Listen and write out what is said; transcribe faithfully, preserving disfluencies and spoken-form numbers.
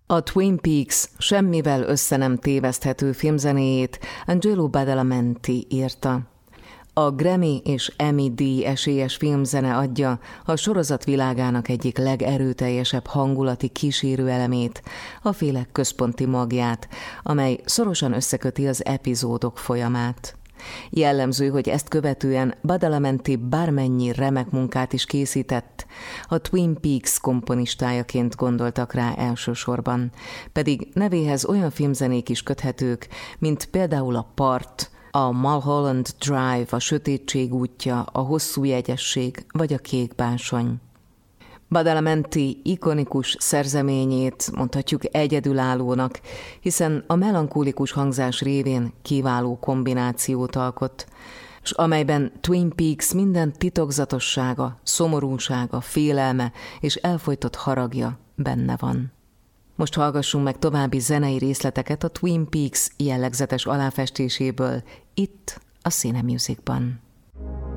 A Twin Peaks semmivel össze nem téveszthető filmzenéjét Angelo Badalamenti írta. A Grammy és Emmy-díj esélyes filmzene adja a sorozat világának egyik legerőteljesebb hangulati kísérőelemét, a féle központi magját, amely szorosan összeköti az epizódok folyamát. Jellemző, hogy ezt követően Badalamenti bármennyi remek munkát is készített, a Twin Peaks komponistájaként gondoltak rá elsősorban, pedig nevéhez olyan filmzenék is köthetők, mint például a Part, a Mulholland Drive, a Sötétség útja, a Hosszú jegyesség vagy a Kék bársony. Badalamenti ikonikus szerzeményét mondhatjuk egyedülállónak, hiszen a melankólikus hangzás révén kiváló kombinációt alkot, s amelyben Twin Peaks minden titokzatossága, szomorúsága, félelme és elfojtott haragja benne van. Most hallgassunk meg további zenei részleteket a Twin Peaks jellegzetes aláfestéséből, itt a Cine Musicban.